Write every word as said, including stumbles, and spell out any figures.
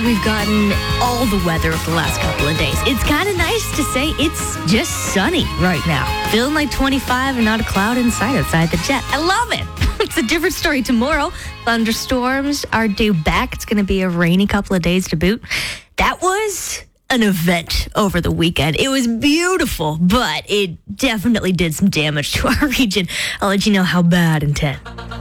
like we've gotten all the weather of the last couple of days. It's kind of nice to say it's just sunny right now. Feeling like twenty-five and not a cloud in sight outside the jet. I love it. It's a different story tomorrow. Thunderstorms are due back. It's going to be a rainy couple of days to boot. That was an event over the weekend. It was beautiful, but it definitely did some damage to our region. I'll let you know how bad in ten.